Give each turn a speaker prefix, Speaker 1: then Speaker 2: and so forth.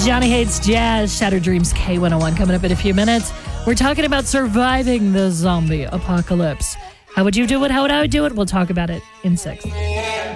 Speaker 1: Johnny Hates Jazz, Shattered Dreams K101 coming up in a few minutes. We're talking about surviving the zombie apocalypse. How would you do it? How would I do it? We'll talk about it in 6.